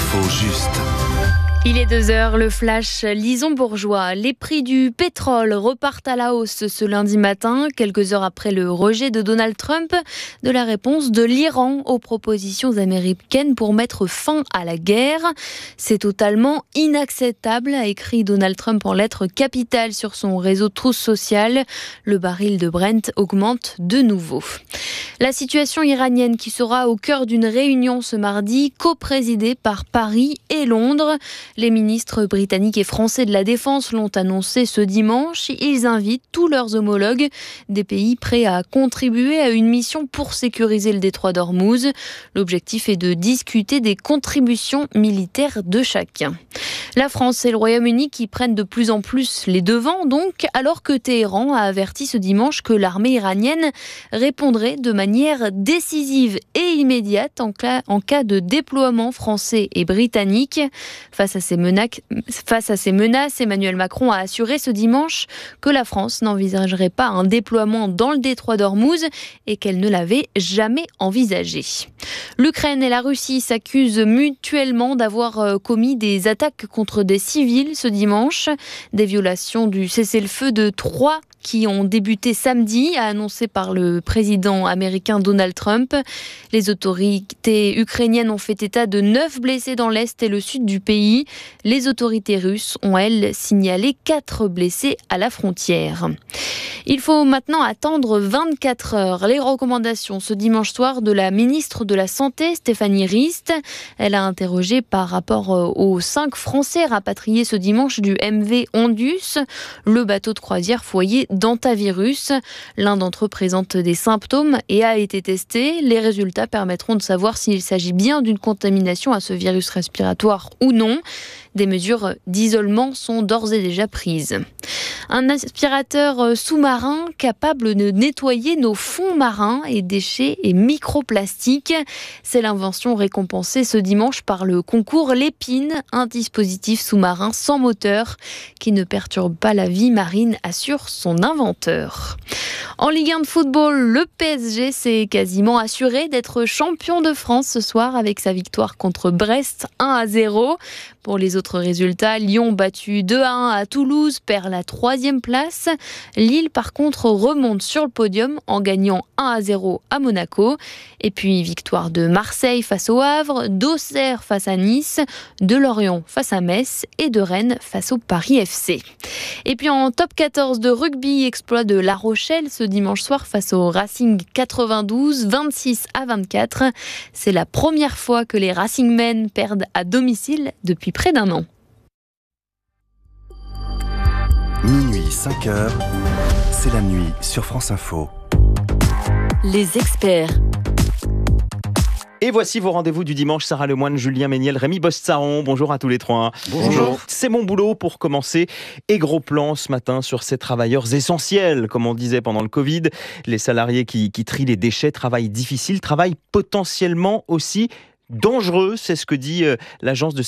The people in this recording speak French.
L'info juste. Il est 2h, le flash Lison Bourgeois. Les prix du pétrole repartent à la hausse ce lundi matin, quelques heures après le rejet de Donald Trump de la réponse de l'Iran aux propositions américaines pour mettre fin à la guerre. C'est totalement inacceptable, a écrit Donald Trump en lettres capitales sur son réseau Truth Social. Le baril de Brent augmente de nouveau. La situation iranienne qui sera au cœur d'une réunion ce mardi, coprésidée par Paris et Londres. Les ministres britanniques et français de la Défense l'ont annoncé ce dimanche. Ils invitent tous leurs homologues des pays prêts à contribuer à une mission pour sécuriser le détroit d'Ormuz. L'objectif est de discuter des contributions militaires de chacun. La France et le Royaume-Uni qui prennent de plus en plus les devants, donc, alors que Téhéran a averti ce dimanche que l'armée iranienne répondrait de manière décisive et immédiate en cas de déploiement français et britannique. Face à ces menaces, Emmanuel Macron a assuré ce dimanche que la France n'envisagerait pas un déploiement dans le détroit d'Ormuz et qu'elle ne l'avait jamais envisagé. L'Ukraine et la Russie s'accusent mutuellement d'avoir commis des attaques contre des civils ce dimanche. Des violations du cessez-le-feu de 3 qui ont débuté samedi, a annoncé par le président américain Donald Trump. Les autorités ukrainiennes ont fait état de 9 blessés dans l'est et le sud du pays. Les autorités russes ont, elles, signalé 4 blessés à la frontière. Il faut maintenant attendre 24 heures. Les recommandations ce dimanche soir de la ministre de la Santé, Stéphanie Rist. Elle a interrogé par rapport aux 5 Français rapatriés ce dimanche du MV Ondus, le bateau de croisière foyer d'Antavirus. L'un d'entre eux présente des symptômes et a été testé. Les résultats permettront de savoir s'il s'agit bien d'une contamination à ce virus respiratoire ou non. Des mesures d'isolement sont d'ores et déjà prises. Un aspirateur sous-marin capable de nettoyer nos fonds marins et déchets et microplastiques. C'est l'invention récompensée ce dimanche par le concours Lépine, un dispositif sous-marin sans moteur qui ne perturbe pas la vie marine, assure son inventeur. En Ligue 1 de football, le PSG s'est quasiment assuré d'être champion de France ce soir avec sa victoire contre Brest 1-0. Pour les autres résultats, Lyon battu 2-1 à Toulouse perd la 3e place. Lille par contre remonte sur le podium en gagnant 1-0 à Monaco. Et puis victoire de Marseille face au Havre, d'Auxerre face à Nice, de Lorient face à Metz et de Rennes face au Paris FC. Et puis en top 14 de rugby, exploit de La Rochelle ce dimanche soir face au Racing 92, 26-24. C'est la première fois que les Racingmen perdent à domicile depuis près d'un an. Minuit 5h, c'est la nuit sur France Info. Les experts. Et voici vos rendez-vous du dimanche. Sarah Lemoine, Julien Méniel, Rémi Bossaron. Bonjour à tous les trois. Bonjour. C'est mon boulot pour commencer. Et gros plan ce matin sur ces travailleurs essentiels, comme on disait pendant le Covid. Les salariés qui trient les déchets, travail difficile, travail potentiellement aussi dangereux. C'est ce que dit l'agence de